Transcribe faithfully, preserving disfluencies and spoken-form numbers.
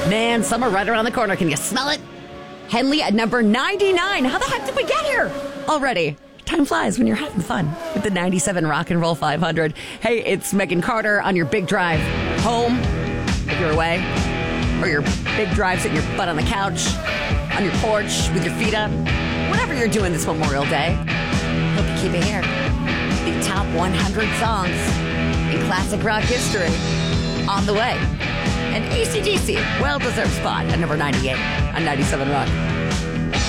Man, summer right around the corner. Can you smell it? Henley at number ninety-nine. How the heck did we get here already? Time flies when you're having fun with the ninety-seven Rock and Roll five hundred. Hey, it's Megan Carter on your big drive home, if you're away, or your big drive sitting your butt on the couch, on your porch with your feet up, whatever you're doing this Memorial Day. Hope you keep it here. The top one hundred songs in classic rock history on the way. And A C D C, well-deserved spot at number ninety-eight on ninety-seven Rock.